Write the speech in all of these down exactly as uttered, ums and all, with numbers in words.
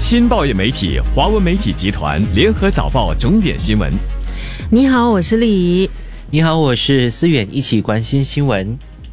新报业媒体华文媒体集团联合早报重点新闻。 你好，我是丽怡。 你好，我是思远，一起关心新闻。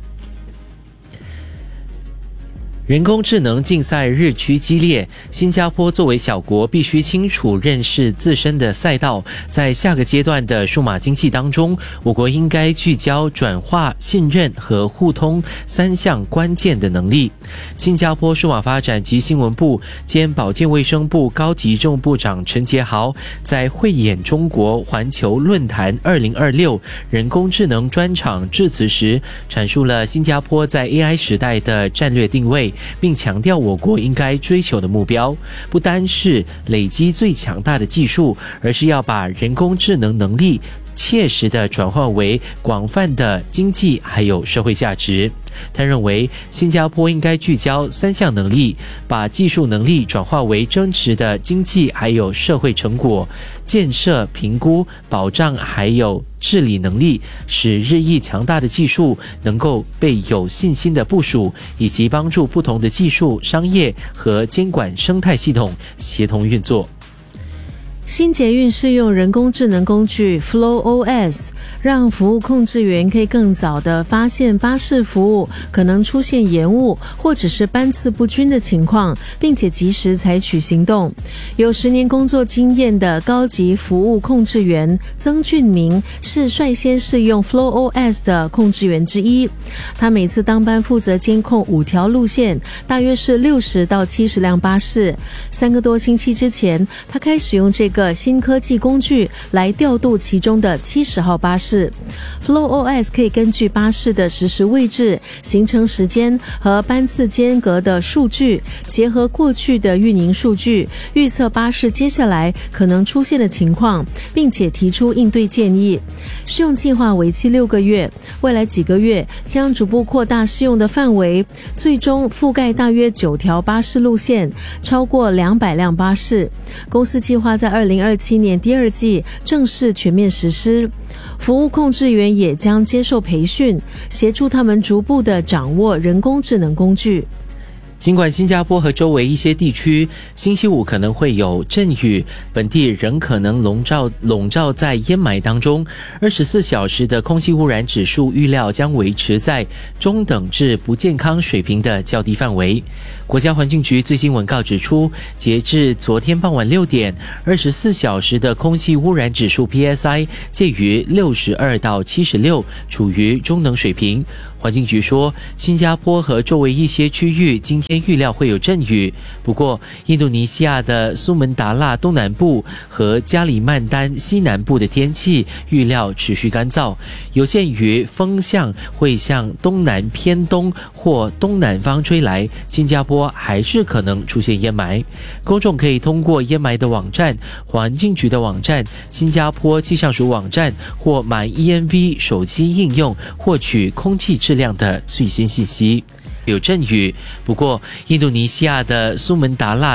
人工智能竞赛日趋激烈，新加坡作为小国，必须清楚认识自身的赛道。在下个阶段的数码经济当中，我国应该聚焦转化、信任和互通三项关键的能力。新加坡数码发展及新闻部兼保健卫生部高级政务部长陈杰豪在慧眼中国环球论坛二零二六人工智能专场致辞时，阐述了新加坡在 A I 时代的战略定位，并强调我国应该追求的目标不单是累积最强大的技术，而是要把人工智能能力切实地转化为广泛的经济还有社会价值。他认为新加坡应该聚焦三项能力，把技术能力转化为真实的经济还有社会成果，建设、评估、保障还有治理能力，使日益强大的技术能够被有信心的部署，以及帮助不同的技术、商业和监管生态系统协同运作。 新捷运适用人工智能工具 Flow O S， 让服务控制员可以更早地发现巴士服务可能出现延误或者是班次不均的情况，并且及时采取行动。有十年工作经验的高级服务控制员曾俊明是率先试用 Flow O S 的控制员之一。他每次当班负责监控五条路线，大约是六十到七十辆巴士。三个多星期之前，他开始用这个个新科技工具来调度其中的七十号巴士。 Flow O S 可以根据巴士的实时位置、行程时间和班次间隔的数据，结合过去的运营数据，预测巴士接下来可能出现的情况，并且提出应对建议。试用计划为期六个月，未来几个月将逐步扩大试用的范围，最终覆盖大约九条巴士路线，超过两百辆巴士。公司计划在二零二七年第二季正式全面实施。服务控制员也将接受培训，协助他们逐步地掌握人工智能工具。 尽管新加坡和周围一些地区星期五可能会有阵雨，本地仍可能笼罩笼罩在烟霾当中。二十四小时的空气污染指数预料将维持在中等至不健康水平的较低范围。国家环境局最新文告指出，截至昨天傍晚六点，二十四小时的空气污染指数 P S I 介于六十二到七十六，处于中等水平。环境局说，新加坡和周围一些区域今天预料会有阵雨，不过印度尼西亚的苏门答腊东南部和加里曼丹西南部的天气预料持续干燥，有鉴于风向会向东南偏东或东南方吹来，新加坡还是可能出现烟霾。公众可以通过烟霾的网站、环境局的网站、新加坡气象署网站或 MyENV 手机应用获取空气质量的最新信息。有阵雨，不过印度尼西亚的苏门答腊